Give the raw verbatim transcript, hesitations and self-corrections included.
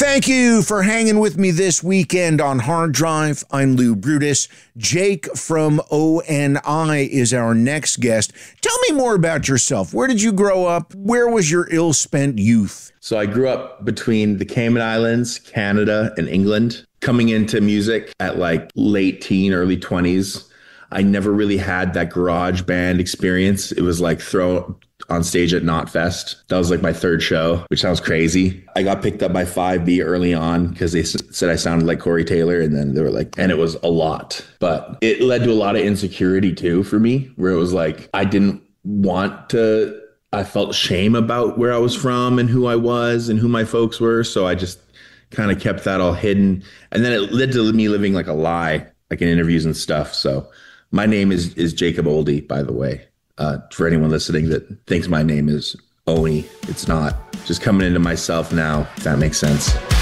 Thank you for hanging with me this weekend on Hard Drive. I'm Lou Brutus. Jake from O N I is our next guest. Tell me more about yourself. Where did you grow up? Where was your ill-spent youth? So I grew up between the Cayman Islands, Canada, and England. Coming into music at like late teen, early twenties, I never really had that garage band experience. It was like throw on stage at Knotfest. That was like my third show, which sounds crazy. I got picked up by five B early on because they s- said I sounded like Corey Taylor. And then they were like, and it was a lot. But it led to a lot of insecurity too for me, where it was like, I didn't want to, I felt shame about where I was from and who I was and who my folks were. So I just kind of kept that all hidden. And then it led to me living like a lie, like in interviews and stuff. So my name is is Jacob Oldie, by the way. Uh, for anyone listening that thinks my name is Oni, it's not. Just coming into myself now, if that makes sense.